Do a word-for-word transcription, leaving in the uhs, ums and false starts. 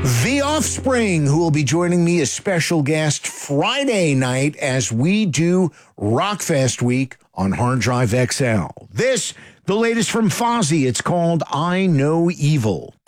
The Offspring, who will be joining me as special guest Friday night as we do Rockfest Week on Hard Drive X L. This, the latest from Fozzy. It's called I Know Evil.